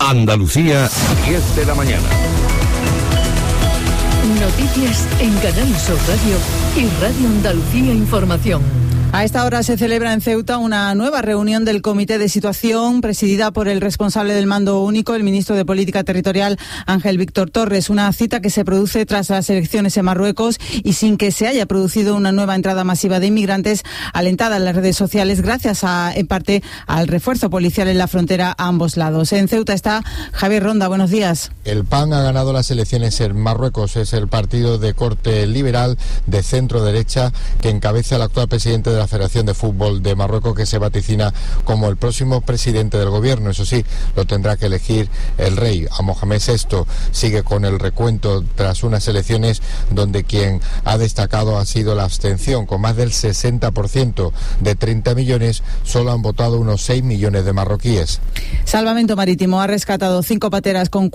Andalucía, 10 de la mañana. Noticias en Canal Sur Radio y Radio Andalucía Información. A esta hora se celebra en Ceuta una nueva reunión del Comité de Situación presidida por el responsable del Mando Único, el ministro de Política Territorial, Ángel Víctor Torres. Una cita que se produce tras las elecciones en Marruecos y sin que se haya producido una nueva entrada masiva de inmigrantes, alentada en las redes sociales gracias en parte al refuerzo policial en la frontera a ambos lados. En Ceuta está Javier Ronda. Buenos días. El PAN ha ganado las elecciones en Marruecos. Es el partido de corte liberal de centro derecha que encabeza el actual presidente de la Federación de Fútbol de Marruecos, que se vaticina como el próximo presidente del gobierno. Eso sí, lo tendrá que elegir el rey. A Mohamed VI sigue con el recuento tras unas elecciones donde quien ha destacado ha sido la abstención, con más del 60%. De 30 millones, solo han votado unos 6 millones de marroquíes. Salvamento Marítimo ha rescatado 5 pateras con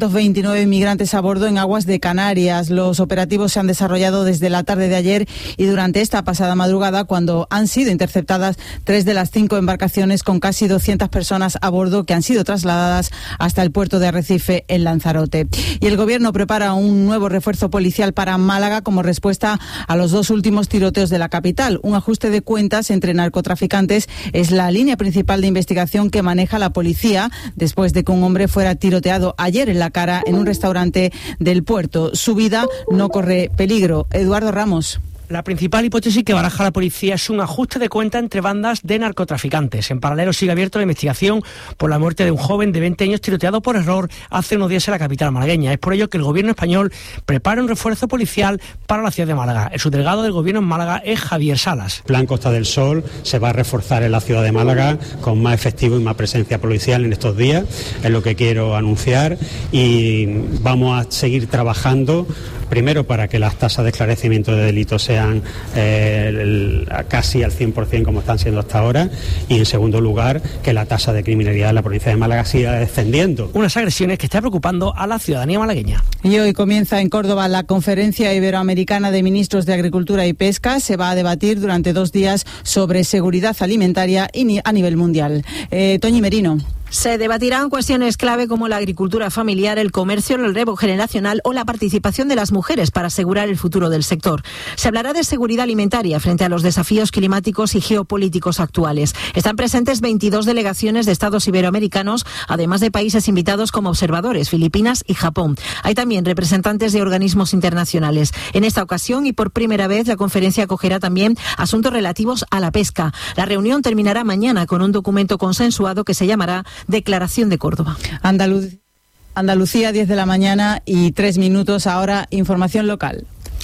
429 inmigrantes a bordo en aguas de Canarias. Los operativos se han desarrollado desde la tarde de ayer y durante esta pasada madrugada, cuando han sido interceptadas 3 de las 5 embarcaciones con casi 200 personas a bordo que han sido trasladadas hasta el puerto de Arrecife en Lanzarote. Y el Gobierno prepara un nuevo refuerzo policial para Málaga como respuesta a los 2 últimos tiroteos de la capital. Un ajuste de cuentas entre narcotraficantes es la línea principal de investigación que maneja la policía después de que un hombre fuera tiroteado ayer en la cara en un restaurante del puerto. Su vida no corre peligro. Eduardo Ramos. La principal hipótesis que baraja la policía es un ajuste de cuenta entre bandas de narcotraficantes. En paralelo sigue abierta la investigación por la muerte de un joven de 20 años tiroteado por error hace unos días en la capital malagueña. Es por ello que el gobierno español prepara un refuerzo policial para la ciudad de Málaga. El subdelegado del gobierno en Málaga es Javier Salas. Plan Costa del Sol se va a reforzar en la ciudad de Málaga con más efectivo y más presencia policial en estos días, es lo que quiero anunciar, y vamos a seguir trabajando primero para que las tasas de esclarecimiento de delitos sean casi al 100% como están siendo hasta ahora, y en segundo lugar que la tasa de criminalidad en la provincia de Málaga siga descendiendo. Unas agresiones que está preocupando a la ciudadanía malagueña. Y hoy comienza en Córdoba la Conferencia Iberoamericana de Ministros de Agricultura y Pesca. Se va a debatir durante 2 días sobre seguridad alimentaria a nivel mundial. Toñi Merino. Se debatirán cuestiones clave como la agricultura familiar, el comercio, el relevo generacional o la participación de las mujeres para asegurar el futuro del sector. Se hablará de seguridad alimentaria frente a los desafíos climáticos y geopolíticos actuales. Están presentes 22 delegaciones de estados iberoamericanos, además de países invitados como observadores, Filipinas y Japón. Hay también representantes de organismos internacionales. En esta ocasión y por primera vez, la conferencia acogerá también asuntos relativos a la pesca. La reunión terminará mañana con un documento consensuado que se llamará Declaración de Córdoba. Andalucía, 10 de la mañana y 3 minutos. Ahora, información local.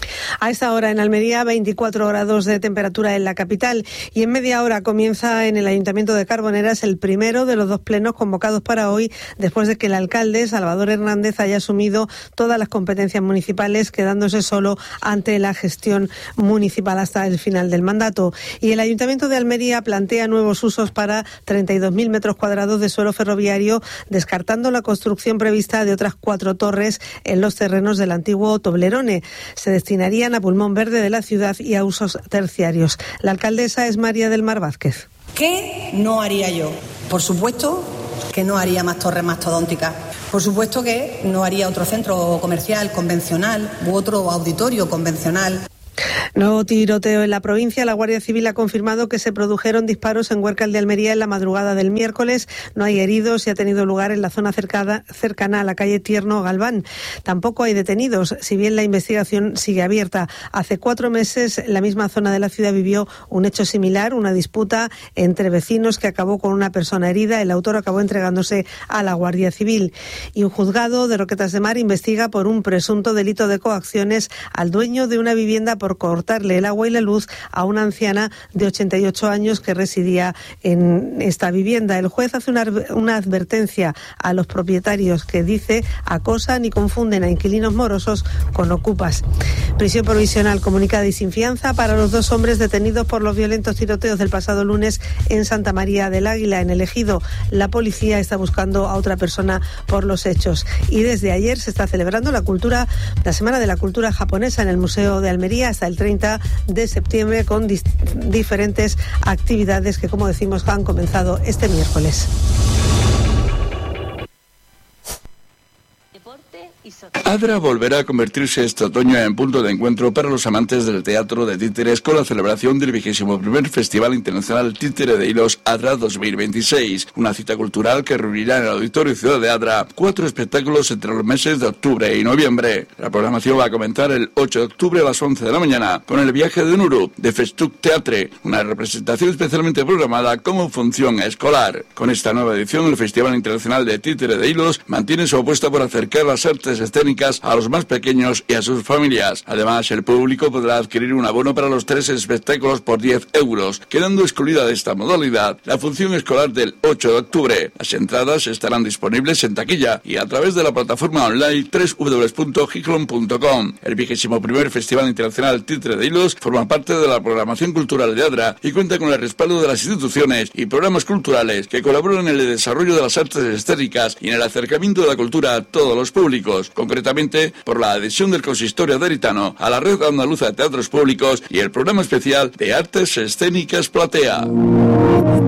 A esta hora en Almería, 24 grados de temperatura en la capital, y en media hora comienza en el Ayuntamiento de Carboneras el primero de los 2 plenos convocados para hoy, después de que el alcalde Salvador Hernández haya asumido todas las competencias municipales, quedándose solo ante la gestión municipal hasta el final del mandato. Y el Ayuntamiento de Almería plantea nuevos usos para 32.000 metros cuadrados de suelo ferroviario, descartando la construcción prevista de otras 4 torres en los terrenos del antiguo Toblerone. Se destinarían a pulmón verde de la ciudad y a usos terciarios. La alcaldesa es María del Mar Vázquez. ¿Qué no haría yo? Por supuesto que no haría más torres mastodónticas. Por supuesto que no haría otro centro comercial convencional u otro auditorio convencional. Nuevo tiroteo en la provincia. La Guardia Civil ha confirmado que se produjeron disparos en Huércal de Almería en la madrugada del miércoles. No hay heridos y ha tenido lugar en la zona cercana a la calle Tierno Galván. Tampoco hay detenidos, si bien la investigación sigue abierta. Hace 4 meses la misma zona de la ciudad vivió un hecho similar, una disputa entre vecinos que acabó con una persona herida. El autor acabó entregándose a la Guardia Civil. Y un juzgado de Roquetas de Mar investiga por un presunto delito de coacciones al dueño de una vivienda por cortarle el agua y la luz a una anciana de 88 años que residía en esta vivienda. El juez hace una advertencia a los propietarios que dice: acosan y confunden a inquilinos morosos con ocupas. Prisión provisional comunicada y sin fianza para los 2 hombres detenidos por los violentos tiroteos del pasado lunes en Santa María del Águila, en el Ejido. La policía está buscando a otra persona por los hechos. Y desde ayer se está celebrando la Semana de la Cultura Japonesa en el Museo de Almería hasta el 30 de septiembre con diferentes actividades que, como decimos, han comenzado este miércoles. Adra volverá a convertirse este otoño en punto de encuentro para los amantes del teatro de títeres con la celebración del 21º Festival Internacional Títere de Hilos Adra 2026, una cita cultural que reunirá en el Auditorio Ciudad de Adra 4 espectáculos entre los meses de octubre y noviembre. La programación va a comenzar el 8 de octubre a las 11 de la mañana con el viaje de Nuru de Festuc Teatre, una representación especialmente programada como función escolar. Con esta nueva edición, el Festival Internacional de Títere de Hilos mantiene su apuesta por acercar las artes escénicas a los más pequeños y a sus familias. Además, el público podrá adquirir un abono para los 3 espectáculos por 10 euros, quedando excluida de esta modalidad la función escolar del 8 de octubre. Las entradas estarán disponibles en taquilla y a través de la plataforma online www.giclon.com. El 21º Festival Internacional Títere de Hilos forma parte de la programación cultural de Adra y cuenta con el respaldo de las instituciones y programas culturales que colaboran en el desarrollo de las artes escénicas y en el acercamiento de la cultura a todos los públicos, concretamente por la adhesión del Consistorio Aderitano a la Red Andaluza de Teatros Públicos y el programa especial de Artes Escénicas Platea.